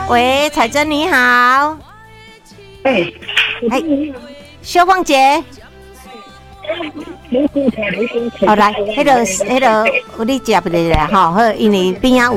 喂，彩珍你好。 哎， 秀凤姐。好来，迄个，有你食不得啦吼，好，因为边仔有